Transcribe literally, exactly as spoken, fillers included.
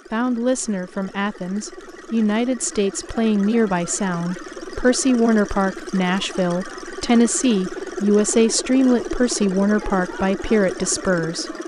Found listener from Athens, United States playing nearby sound, Percy Warner Park, Nashville, Tennessee, U S A Streamlet Percy Warner Park by Pirate Disperse.